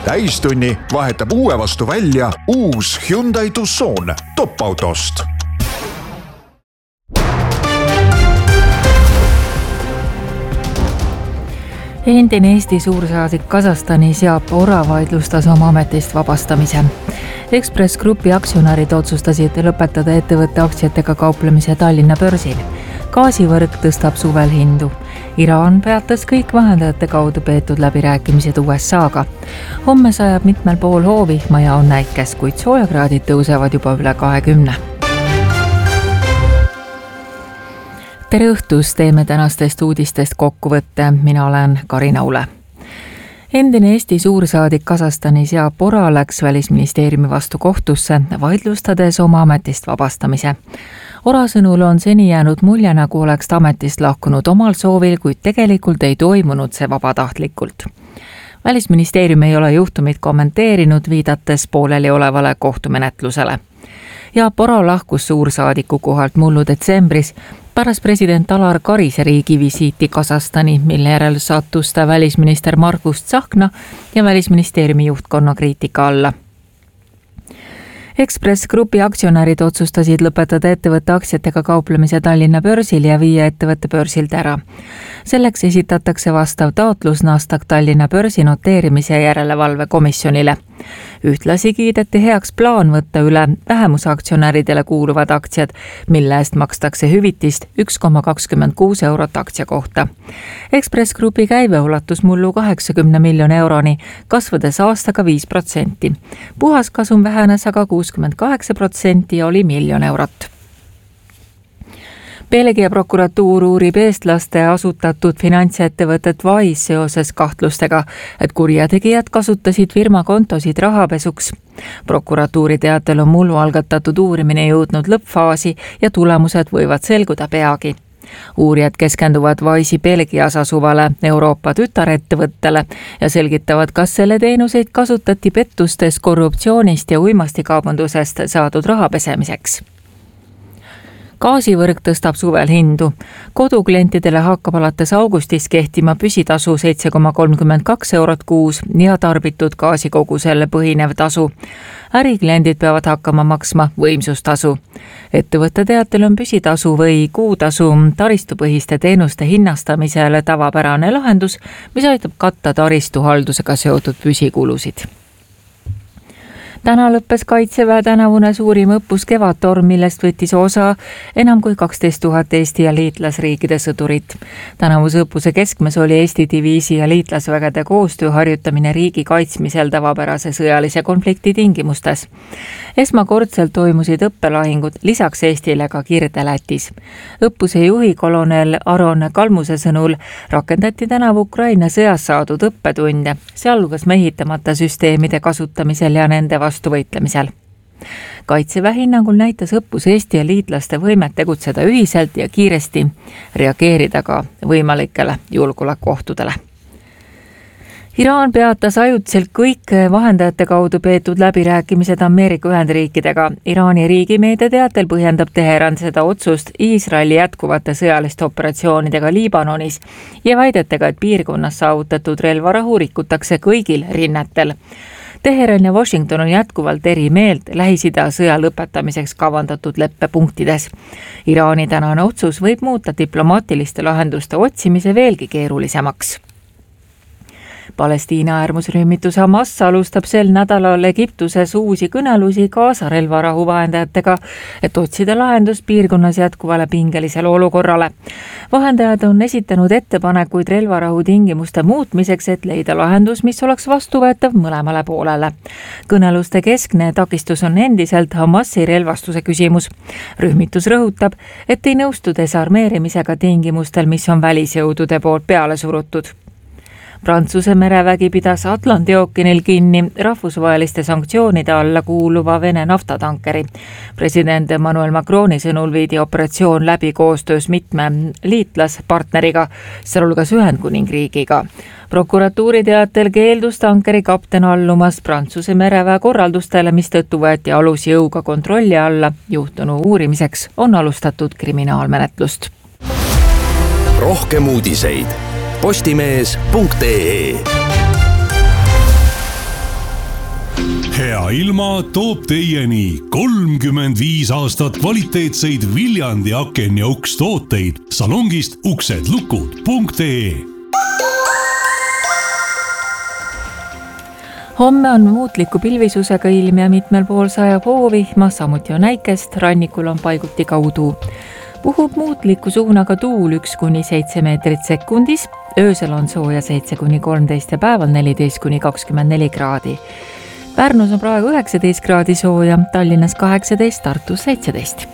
Täistunni vahetab uue vastu välja uus Hyundai Tucson top-autost. Endine Eesti suursaadik Kasahstani seab oravaidlustas oma ametist vabastamise. Ekspress Grupi aktsionärid otsustasid lõpetada ettevõtte aktsiatega kauplemise Tallinna börsil. Gaasivõrk tõstab suvel hindu. Iraan peatas kõik vahendajate kaudu peetud läbirääkimised USA-ga. Homme sajab mitmel pool hoovihma ja on näikes, kuid soojakraadid tõusevad juba üle 20. Tere õhtust, teeme tänastest uudistest kokkuvõtte. Mina olen Karina Ule. Endine Eesti suursaadik Kasahstani seab Pora läks Välisministeeriumi vastu kohtusse, vaidlustades oma ametist vabastamise. Ora sõnul on seni jäänud mulje, nagu oleks ta ametist lahkunud omal soovil, kuid tegelikult ei toimunud see vabatahtlikult. Välisministeerium ei ole juhtumit kommenteerinud, viidates pooleli olevale kohtumenetlusele. Ja Pora lahkus suursaadiku kohalt mullu detsembris pärast president Alar Karise riigivisiiti Kasahstani, mille järel sattus ta välisminister Margus Tsahkna ja Välisministeeriumi juhtkonna kriitika alla. Ekspress Grupi aktsionärid otsustasid lõpetada ettevõtte aktsiatega kauplemise Tallinna börsil ja viia ettevõtte börsilt ära. Selleks esitatakse vastav taotlus Nasdaq Tallinna börsi noteerimise järelevalve komisjonile. Ühtlasi kiideti heaks plaan võtta üle vähemusaktsionäridele kuuluvad aktsiad, mille eest makstakse hüvitist 1,26 eurot aktsia kohta. Ekspress Grupi käive ulatus mullu 80 miljoni euroni, kasvades aastaga 5%. Puhaskasum vähenes aga 68% ja oli 1 miljon eurot. Belgia prokuratuur uurib eestlaste asutatud finantsettevõtet Wise seoses kahtlustega, et kurjategijad kasutasid firma kontosid rahapesuks. Prokuratuuri teatel on mullu algatatud uurimine jõudnud lõppfaasi ja tulemused võivad selguda peagi. Uurijad keskenduvad Wise'i Belgias asuvale Euroopa tütarettevõttele ja selgitavad, kas selle teenuseid kasutati pettustes, korruptsioonist ja uimastikaubandusest saadud raha pesemiseks. Gaasivõrk tõstab suvel hindu. Koduklientidele hakkab alates augustis kehtima püsitasu 7,32 eurot kuus ja tarbitud gaasikogusele põhinev tasu. Ärikliendid peavad hakkama maksma võimsustasu. Ettevõtte teatel on püsitasu või kuutasu taristupõhiste teenuste hinnastamisele tavapärane lahendus, mis aitab katta taristuhaldusega seotud püsikulusid. Täna lõppes Kaitseväe tänavune suurim õppus Kevadtorm, millest võttis osa enam kui 12 000 Eesti ja liitlasriikide sõdurit. Tänavuse õppuse keskmes oli Eesti diviisi ja liitlasvägede koostöö harjutamine riigi kaitsmisel tavapärase sõjalise konflikti tingimustes. Esmakordselt toimusid õppelahingud lisaks Eestile ka Kirde-Lätis. Õppuse juhi kolonel Aron Kalmuse sõnul rakendati tänavu Ukraina sõjas saadud õppetunde, sealhulgas mehitamata süsteemide kasutamisel ja nende vastu võitlemisel. Kaitseväe hinnangul näitas õppus Eesti ja liitlaste võimet tegutseda ühiselt ja kiiresti reageerida ka võimalikele julgeolekuohtudele. Iraan peatas ajutiselt kõik vahendajate kaudu peetud läbirääkimised Ameerika Ühendriikidega. Iraani riigimeedia teatel põhjendab Teheran seda otsust Iisraeli jätkuvate sõjaliste operatsioonidega Liibanonis ja väidetega, et piirkonnas saavutatud relvarahu rikutakse kõigil rinnetel. Teheran ja Washington on jätkuvalt eri meelt Lähis-Ida sõja lõpetamiseks kavandatud leppepunktides. Iraani tänane otsus võib muuta diplomaatiliste lahenduste otsimise veelgi keerulisemaks. Palestiina äärmusrühmitus Hamas alustab sel nädalal Egiptuses uusi kõnelusi Gaza relvarahu vahendajatega, et otsida lahendust piirkonnas jätkuvale pingelisele olukorrale. Vahendajad on esitanud ettepanekuid relvarahu tingimuste muutmiseks, et leida lahendus, mis oleks vastuvõetav mõlemale poolele. Kõneluste keskne takistus on endiselt Hamasi relvastuse küsimus. Rühmitus rõhutab, et ei nõustu desarmeerimisega tingimustel, mis on välisjõudude poolt peale surutud. Prantsuse merevägi pidas Atlandi ookeanil kinni rahvusvaheliste sanktsioonide alla kuuluva Vene naftatankeri. President Emmanuel Macroni sõnul viidi operatsioon läbi koostöös mitme liitlaspartneriga, sealhulgas Ühendkuningriigiga. Prokuratuuri teatel keeldus tankeri kapten allumast Prantsuse mereväe korraldustele, mistõttu võeti alusjõuga kontrolli alla. Juhtunu uurimiseks on alustatud kriminaalmenetlust. Rohkem uudiseid postimees.ee ilma toob teieni 35 aastat kvaliteetseid Viljandi aken ja uks tooteid salongist uksedlukud.ee. Homme on muutliku pilvisusega ilm ja mitmel pool sajab hoovihma, samuti on äikest, rannikul on paiguti kaudu. Puhub muutliku suunaga tuul 1-7 meetrit sekundis, öösel on sooja 7-13 ja päeval 14-24 kraadi. Pärnus on praegu 19 kraadi sooja, Tallinnas 18, Tartus 17.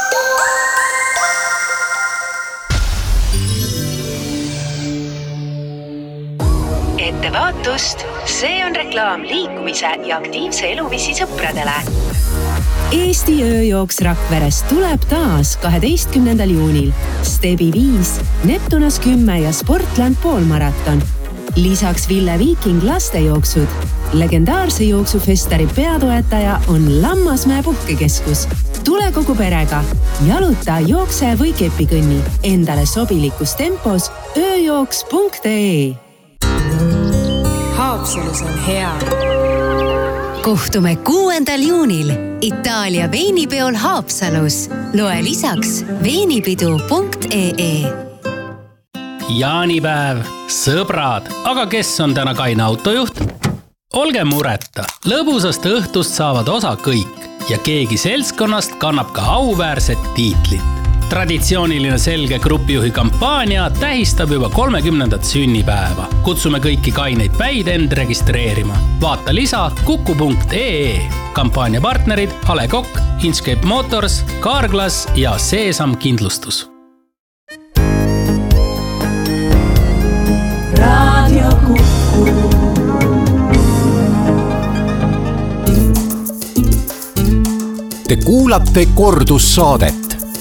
Ettevaatust, see on reklaam liikumise ja aktiivse eluviisi sõpradele. Eesti ööjooks Rakverest tuleb taas 12. juunil. Stebi 5, Neptunas 10 ja Sportland poolmaraton. Lisaks Ville Viiking lastejooksud. Legendaarse jooksufestari peatoetaja on Lammasmäe puhkekeskus. Tule kogu perega. Jaluta, jookse või kepikõnni. Endale sobilikus tempos ööjooks.ee. Haapsalus on hea. Kohtume 6. juunil Itaalia veinipeol Haapsalus. Loe lisaks veinipidu.ee. Jaanipäev, sõbrad, aga kes on täna kaine autojuht? Olge mureta, lõbusast õhtust saavad osa kõik ja keegi seltskonnast kannab ka auväärset tiitlit. Traditsiooniline selge grupijuhi kampaania tähistab juba 30. sünnipäeva. Kutsume kõiki kaineid päid end registreerima. Vaata lisa kuku.ee. Kampaania partnerid A. Le Coq, Inchcape Motors, Carglass ja Seesam Kindlustus. Radio Kuku. Te kuulate kordussaadet.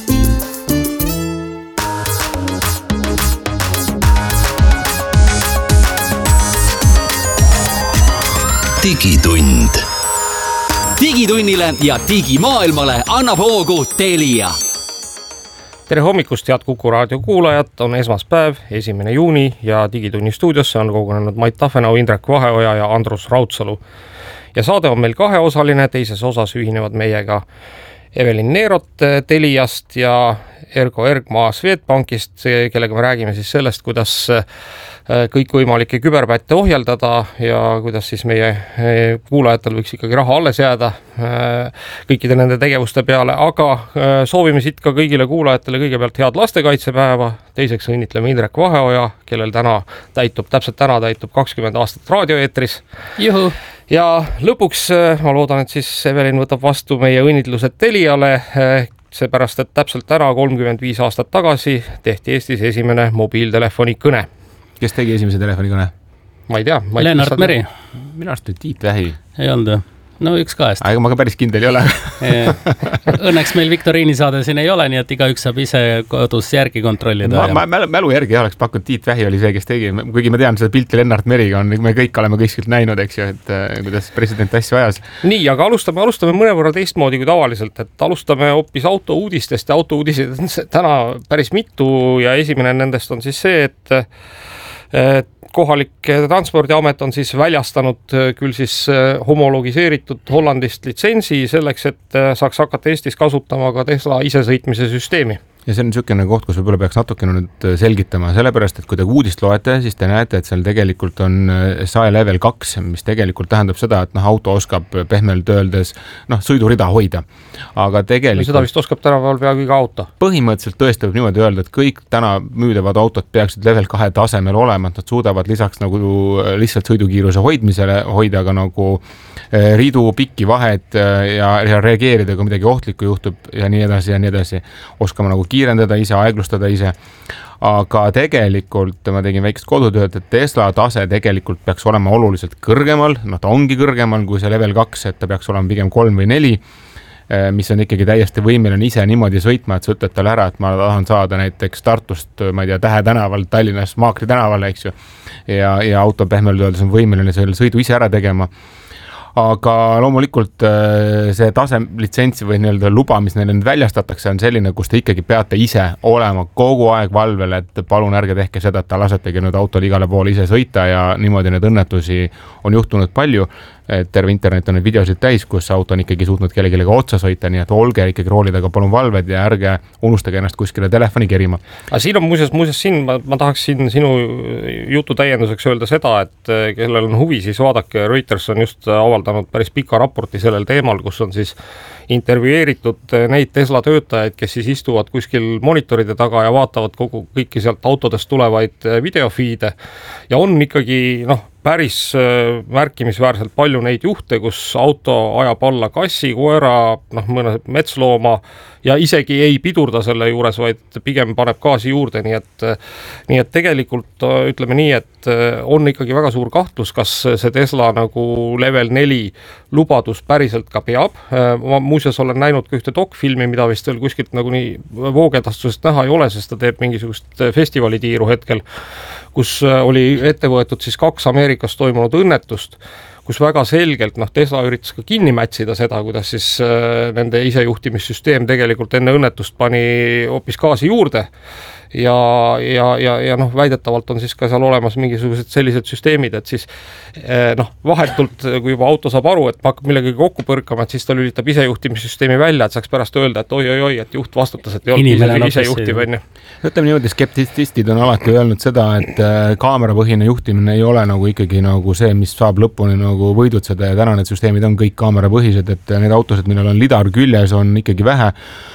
Digitund. Digitunnile ja digimaailmale annab hoogu Telia. Tere hommikust, head Kuku raadio kuulajad, on esmaspäev, 1. juuni ja Digitunni stuudiosse on kogunenud Mait Tafenau, Indrek Vaheoja ja Andrus Raudsalu. Ja saade on meil kaheosaline, teises osas ühinevad meiega Evelin Neerot Teliast ja Ergo Ergmaa Swedbankist, kellega me räägime siis sellest, kuidas kõikvõimalikke küberpätte ohjeldada ja kuidas siis meie kuulajatel võiks ikkagi raha alles jääda kõikide nende tegevuste peale, aga soovime siit ka kõigile kuulajatele kõigepealt head lastekaitsepäeva, teiseks õnnitleme Indrek Vaheoja, kellel täpselt täna täitub 20 aastat raadioeetris. Juhu! Ja lõpuks ma loodan, et siis Evelin võtab vastu meie õnnitlused Teliale, seepärast, et täpselt täna 35 aastat tagasi tehti Eestis esimene mobiiltelefoni kõne. Kes tegi esimese telefoni kõne? Ma ei tea. Lennart Meri. Minu arust oli Tiit Vähi. Ei olnud. No üks kahest. Aga ma ka päris kindel ei ole. Õnneks meil Viktoriini saade siin ei ole, nii et igaüks saab ise kodus järgi kontrollida. Mälu järgi oleks pakkunud, Tiit Vähi oli see, kes tegi. Kuigi ma tean seda pilti Lennart Meriga, me kõik oleme kõiskilt näinud, eks ju, et kuidas president asju ajas. Nii, aga alustame mõnevõrra teistmoodi kui tavaliselt, et alustame hoopis autouudistest ja autouudiseid on täna päris mitu ja esimene nendest on siis see, et kohalik transpordiamet on siis väljastanud küll siis homologiseeritud Hollandist litsentsi selleks, et saaks hakata Eestis kasutama ka Tesla isesõitmise süsteemi. Ja see on niisugune koht, kus võib-olla peaks natukene nüüd selgitama, sellepärast, et kui te uudist loete, siis te näete, et seal tegelikult on SAE level 2, mis tegelikult tähendab seda, et auto oskab pehmelt öeldes sõidurida hoida. Aga tegelikult... Seda vist oskab tänapäeval peaaegu iga auto. Põhimõtteliselt tõesti võib niimoodi öelda, et kõik täna müüdavad autod peaksid level 2 tasemel olema, et nad suudavad lisaks nagu lihtsalt sõidukiiruse hoidmisele hoida ka nagu riidu pikki vahet ja reageerida, kui midagi ohtlikku juhtub ja nii edasi. Oskama nagu kiirendada ise, aeglustada ise. Aga tegelikult ma tegin väikest kodutööd, et Tesla tase tegelikult peaks olema oluliselt kõrgemal, ta ongi kõrgemal kui see level 2, et ta peaks olema pigem 3 või 4, mis on ikkagi täiesti võimeline ise niimoodi sõitma, et sa ütled talle ära, et ma tahan saada näiteks Tartust, ma ei tea, Tähe tänaval, Tallinnas Maakri tänavale, eks ju. Ja auto pehmelt öeldes on võimeline selle sõidu ise ära tegema. Aga loomulikult see tasemlitsentsi või nii-öelda luba, mis neile nüüd väljastatakse, on selline, kus te ikkagi peate ise olema kogu aeg valvel, et palun ärge tehke seda, et ta lasetegi nüüd autol igale poole ise sõita ja niimoodi need õnnetusi on juhtunud palju. terve internet on neid videosid täis, kus auto on ikkagi suutnud kellelegi otsa sõita, nii et olge ikkagi rooli taga palun valved ja ärge unustage ennast kuskile telefoni kerima. Aga siin on muuseas siin, ma tahaksin sinu jutu täienduseks öelda seda, et kellel on huvi, siis vaadake, Reuters on just avaldanud päris pika raporti sellel teemal, kus on siis intervjueeritud neid Tesla töötajaid, kes siis istuvad kuskil monitoride taga ja vaatavad kõiki sealt autodest tulevaid videofiide ja on ikkagi päris märkimisväärselt palju neid juhte, kus auto ajab alla kassi, koera, mõne metslooma ja isegi ei pidurda selle juures, vaid pigem paneb gaasi juurde, nii et tegelikult ütleme nii, et on ikkagi väga suur kahtlus, kas see Tesla nagu level 4 lubadus päriselt ka peab. Ma muuseas olen näinud ka ühte dokfilmi, mida vist veel kuskilt nagu nii voogedastusest näha ei ole, sest ta teeb mingisugust festivalitiiru hetkel, kus oli ette võetud siis 2 Ameerikas toimunud õnnetust, kus väga selgelt Tesla üritas ka kinni mätsida seda, kuidas siis nende isejuhtimissüsteem tegelikult enne õnnetust pani hoopis gaasi juurde ja väidetavalt on siis ka seal olemas mingisugused sellised süsteemid, et siis vahetult, kui juba auto saab aru, et hakkab millegagi kokku põrkama, et siis ta lülitab isejuhtimissüsteemi välja, et saaks pärast öelda, et oi, et juht vastutas, et ei olnud isejuhtiv, onju. Ütleme niimoodi, skeptistid on alati öelnud seda, et kaamerapõhine juhtimine ei ole nagu ikkagi nagu see, mis saab lõpuni nagu võidutseda ja täna need süsteemid on kõik kaamerapõhised, et need autosid, millel on lidar küljes, on ikkagi vähe.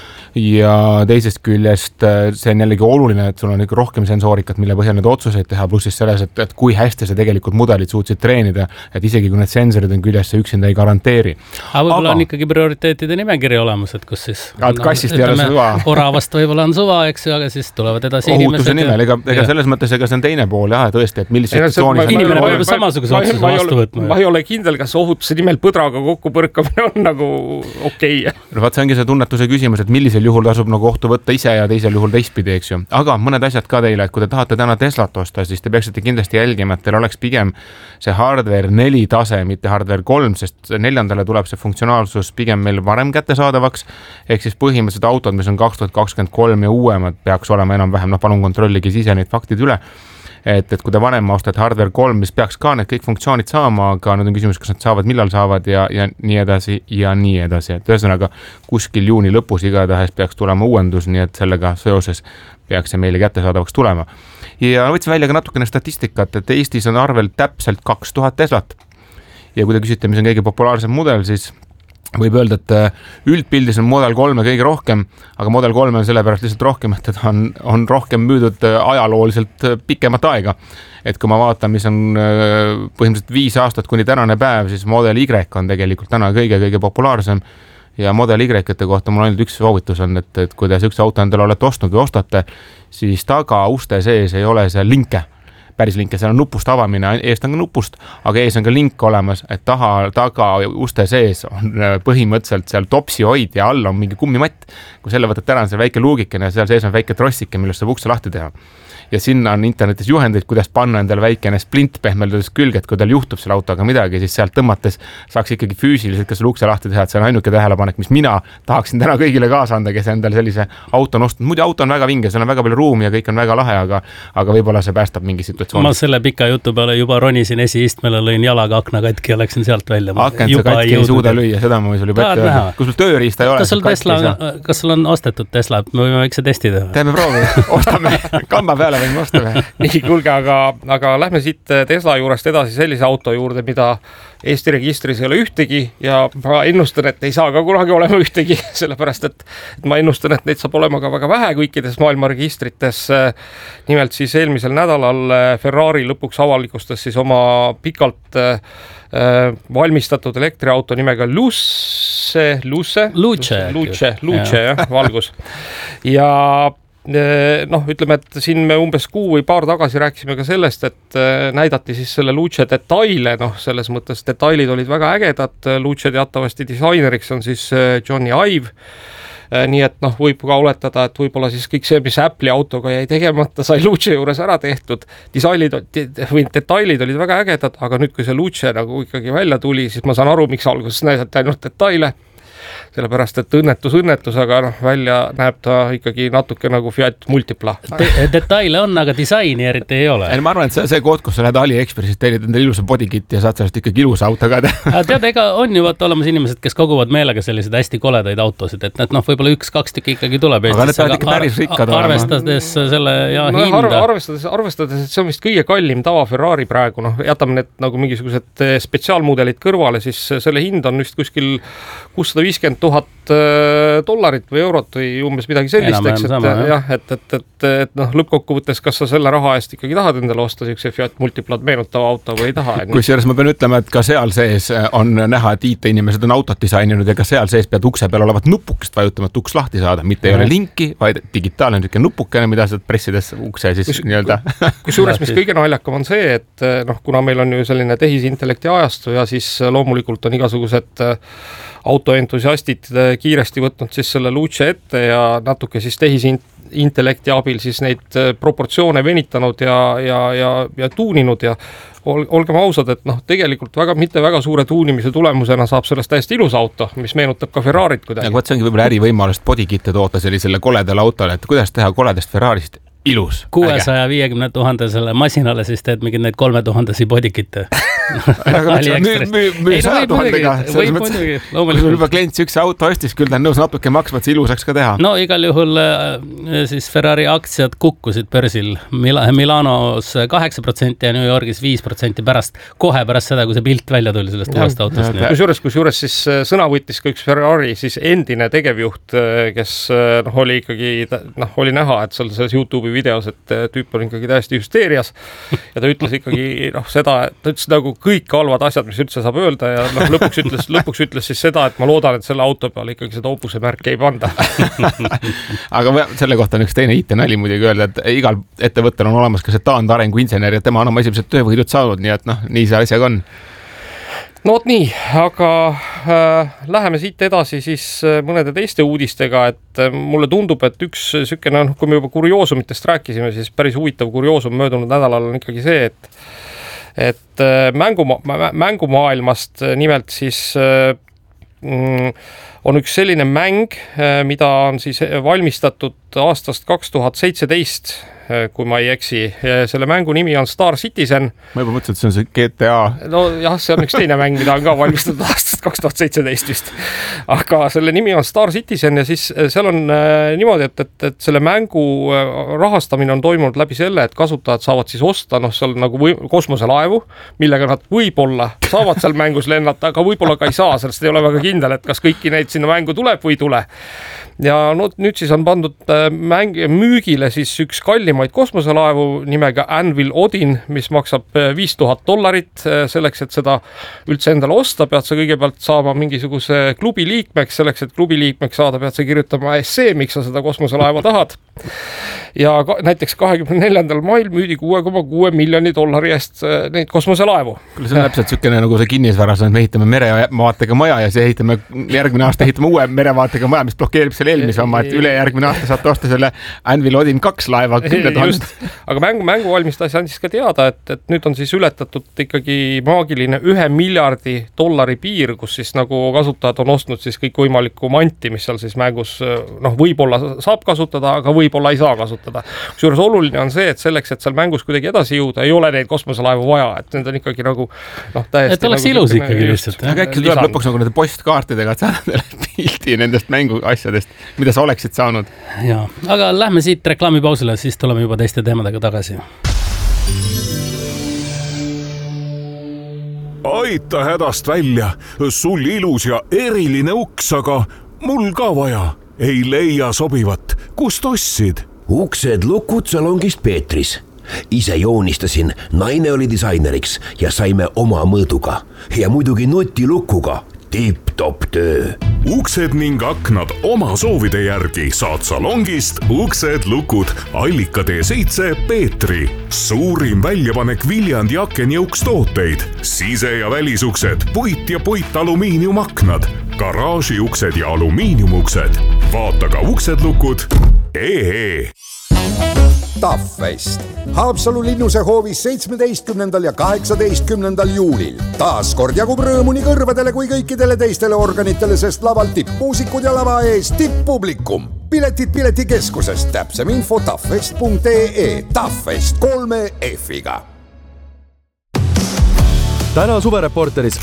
Ja teisest küljest see on jällegi oluline, et sul on ikka rohkem sensoorikat, mille põhjal need otsuseid teha, pluss siis selles, et kui hästi see tegelikult mudelid suutsid treenida, et isegi kui need sensorid on küljes, see üksinda ei garanteeri. Aga võib-olla on ikkagi prioriteetide nimekiri olemas, et kus siis kassist ei ole suva. Oravast võib-olla on suva, eks ju, aga siis tulevad edasi ohutuse nimel, ega selles mõttes, ega see on teine pool, jah, tõesti, et millises situatsioonis inimene võib samasuguse otsuse vastu võtma. Ma ei ole kindel, kas ohutuse nimel põdraga kokku põrkamine on nagu okei. Vaat see ongi see tunnetuse küsimus, et millisel juhul tasub nagu ohtu võtta ise ja teisel juhul teistpidi, eks ju. Aga mõned asjad ka teile, et kui te tahate täna Teslat osta, siis te peaksite kindlasti jälgima, et teil oleks pigem see hardware 4 tase, mitte hardware 3, sest 4. tuleb see funktsionaalsus pigem meil varem kättesaadavaks, ehk siis põhimõtteliselt autod, mis on 2023 ja uuemad, peaks olema enam-vähem, palun kontrollige siis neid faktid üle. Et kui te vanem ostate hardware 3, mis peaks ka need kõik funktsioonid saama, aga nüüd on küsimus, kas nad saavad, millal saavad ja nii edasi ja nii edasi. Et ühesõnaga kuskil juuni lõpus igatahes peaks tulema uuendus, nii et sellega seoses peaks see meile kättesaadavaks tulema. Ja võtsin välja ka natukene statistikat, et Eestis on arvel täpselt 2000 Teslat. Ja kui te küsite, mis on kõige populaarsem mudel, siis võib öelda, et üldpildis on Model 3 kõige rohkem, aga Model 3 on sellepärast lihtsalt rohkem, et teda on rohkem müüdud ajalooliselt pikemat aega. Et kui ma vaatan, mis on põhimõtteliselt 5 aastat kuni tänane päev, siis Model Y on tegelikult täna kõige populaarsem ja Model Y-te kohta mul ainult üks soovitus on, et kui te üks auto endale olete ostnud või ostate, siis taga uste sees ei ole see linke. Päris linke, seal on nupust avamine, eest on ka nupust, aga ees on ka link olemas, et taga uste sees on põhimõtteliselt seal topsi hoid ja all on mingi kummimatt. Kui selle võtad täna on seal väike luugikene ja seal sees on väike trossike, millest saab ukse lahti teha. Ja sinna on internetis juhendeid, kuidas panna endale väikene splint pehmeldades külge, et kui tal juhtub selle autoga midagi, siis sealt tõmmates saaks ikkagi füüsiliselt ka selle ukse lahti teha, et see on ainuke tähelepanek, mis mina tahaksin täna kõigile kaasa anda, kes endale sellise auto on ostnud. Muidu auto on väga vinge, seal on väga palju ruumi ja kõik on väga lahe, aga võib-olla see päästab mingi situatsioon. Ma selle pika jutu peale juba ronisin esiistmele, lõin jalaga akna katki ja läksin sealt välja. Akent see katki ei suuda lüüa, seda ma sul juba ette öelda. Kus sul tööriista ei ole? Kas sul on ostetud Tesla? Me võime väikse testi teha. Teeme proovi, ostame kamba peale võime osta. Nii, kuulge, aga lähme siit Tesla juurest edasi sellise auto juurde, mida Eesti registris ei ole ühtegi ja ma ennustan, et ei saa ka kunagi olema ühtegi, sellepärast et ma ennustan, et neid saab olema ka väga vähe kõikides maailma registrites. Nimelt siis eelmisel nädalal Ferrari lõpuks avalikustas siis oma pikalt valmistatud elektriauto nimega Luce, jah, valgus. Ja ütleme, et siin me umbes kuu või paar tagasi rääkisime ka sellest, et näidati siis selle Luce detaile, selles mõttes detailid olid väga ägedad, Luce teatavasti disaineriks on siis Johnny Ive, nii et võib ka oletada, et võib-olla siis kõik see, mis Apple'i autoga jäi tegemata, sai Luce juures ära tehtud, detailid olid väga ägedad, aga nüüd, kui see Luce nagu ikkagi välja tuli, siis ma saan aru, miks alguses näidati ainult detaile. sellepärast, et õnnetus, aga välja näeb ta ikkagi natuke nagu Fiat Multipla. Detaile on, aga disaini eriti ei ole. Ma arvan, et see koht, kus sa lähed AliExpressist, tellid endale ilusa bodykit ja saad sellest ikkagi ilusa auto ka teha. Tead, ega on ju olemas inimesed, kes koguvad meelega selliseid hästi koledaid autosid, et võib-olla 1-2 tükki ikkagi tuleb Eestis, aga arvestades selle hinda. Arvestades, et see on vist kõige kallim tava Ferrari praegu, jätame need nagu mingisugused spetsiaalmudelid kõrvale, siis selle hind on vist kuskil $650,000 või eurot või umbes midagi sellist, et lõppkokkuvõttes, kas sa selle raha eest ikkagi tahad endale osta siukse Fiat Multiplad meenutava auto või ei taha. Kusjuures ma pean ütlema, et ka seal sees on näha, et IT-inimesed on autot disaininud ja ka seal sees pead ukse peal olevat nupukest vajutama, et uks lahti saada, mitte ei ole linki, vaid digitaalne niisugune nupukene, mida saad pressides ukse siis nii-öelda. Kusjuures, mis kõige naljakam on see, et kuna meil on ju selline tehisintellekti ajastu ja siis loomulikult on igasugused autoentusiastid kiiresti võtnud siis selle luutse ette ja natuke siis tehisintellekti abil siis neid proportsioone venitanud ja tuuninud ja olgem ausad, et tegelikult mitte väga suure tuunimise tulemusena saab sellest täiesti ilus auto, mis meenutab ka Ferrarit kuidagi. Aga see ongi võib-olla ärivõimalust bodykitte toota sellisele koledale autole, et kuidas teha koledast Ferrarist ilus. 650,000 selle masinale siis teed mingid neid 3,000 bodykitte. Müü 100,000-ga. Kui sul juba klient üks auto ostis, küll ta on nõus natuke maksma, et see ilusaks ka teha. No igal juhul siis Ferrari aktsiad kukkusid börsil Milanos 8% ja New Yorgis 5% kohe pärast seda, kui see pilt välja tuli sellest uuest autost. Kusjuures siis sõna võttis ka üks Ferrari siis endine tegevjuht, kes oli ikkagi, oli näha, et selles YouTube'i videos, et tüüp on ikkagi täiesti hüsteerias ja ta ütles ikkagi seda, et ta ütles nagu kõik halvad asjad, mis üldse saab öelda ja lõpuks ütles siis seda, et ma loodan, et selle auto peal ikkagi seda opuse märki ei panda. Aga selle kohta on üks teine IT-nali muidugi öelda, et igal ettevõttel on olemas ka see taandarengu insener ja tema on oma esimesed töövõidud saanud, nii et nii see asjaga on. No nii, aga läheme siit edasi siis mõnede teiste uudistega, et mulle tundub, et üks sükene, kui me juba kurioosumitest rääkisime, siis päris huvitav kurioosum möödunud nädalal on ikkagi see, et mängumaailmast nimelt siis on üks selline mäng, mida on siis valmistatud aastast 2017, kui ma ei eksi. Selle mängu nimi on Star Citizen. Ma juba mõtlesin, et see on see GTA. No jah, see on üks teine mäng, mida on ka valmistatud aastast 2017 vist. Aga selle nimi on Star Citizen ja siis seal on niimoodi, et selle mängu rahastamine on toimunud läbi selle, et kasutajad saavad siis osta seal nagu kosmoselaevu, millega nad võib-olla saavad seal mängus lennata, aga võib-olla ka ei saa, sellest ei ole väga kindel, et kas kõiki neid sinna mängu tuleb või ei tule. Ja nüüd siis on pandud müügile siis üks kallimaid kosmoselaevu nimega Anvil Odin, mis maksab $5,000 selleks, et seda üldse endale osta, pead sa kõigepealt saama mingisuguse klubi liikmeks, selleks, et klubi liikmeks saada, pead sa kirjutama essee, miks sa seda kosmoselaeva tahad. Ja näiteks 24. mail müüdi $6,6 miljoni eest neid kosmoselaevu. Kuule, see on täpselt sükene nagu see kinnisvaras, et me ehitame merevaatega maja ja see järgmine aasta ehitame uue merevaatega maja, mis blokeerib selle eelmise oma, et ülejärgmine aasta saate osta selle Anvil Odin 2 laeva 10,000. Aga mängu valmistaja andis ka teada, et nüüd on siis ületatud ikkagi maagiline $1 miljardi piir, kus siis nagu kasutajad on ostnud siis kõik võimalikku manti, mis seal siis mängus võib-olla saab kasutada, aga võib-olla ei saa kasutada. Kusjuures oluline on see, et selleks, et seal mängus kuidagi edasi jõuda, ei ole neid kosmoselaevu vaja, et need on ikkagi nagu täiesti. Et oleks ilus ikkagi lihtsalt. Aga äkki tuleb lõpuks nagu nende postkaartidega, et saada pildi nendest mängu asjadest, mida sa oleksid saanud. Ja, aga lähme siit reklaamipausile, siis tuleme juba teiste teemadega tagasi. Aita hädast välja, sul ilus ja eriline uks, aga mul ka vaja. Ei leia sobivat. Kust ostsid? Uksed lukud salongist Peetris. Ise joonistasin, naine oli disaineriks ja saime oma mõõduga. Ja muidugi nutilukuga. Tipp-top töö. Uksed ning aknad oma soovide järgi saad salongist Uksed lukud Allika T7 Peetri. Suurim väljapanek Viljandi aken ja ukstooteid. Sise- ja välisuksed, puit ja puitalumiiniumaknad, garaažiuksed ja alumiiniumuksed. Vaata ka uksedlukud.ee. TAFFest. Haapsalu linnuse hoovis 17. ja 18. juulil. Taas kord jagub rõõmu nii kõrvadele kui kõikidele teistele organitele, sest laval tippmuusikud ja lava ees tipppublikum. Piletid piletikeskusest, täpsem info taffest.ee. TAFFest 3 F-iga. Täna suvereporteris.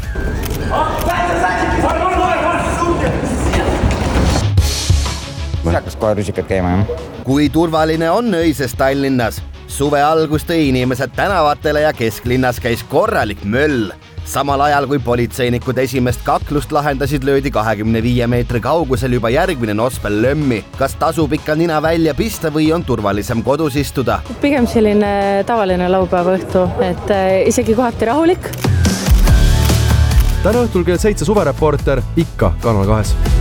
Hakkas kohe rusikad käima, jah? Kui turvaline on öises Tallinnas? Suve algus tõi inimesed tänavatele ja kesklinnas käis korralik möll. Samal ajal kui politseinikud esimest kaklust lahendasid, löödi 25 meetri kaugusel juba järgmine nospel lömmi. Kas tasub ikka nina välja pista või on turvalisem kodus istuda? Pigem selline tavaline laupäeva õhtu, et isegi kohati rahulik. Täna õhtul kell 7 suvereporter ikka Kanal 2.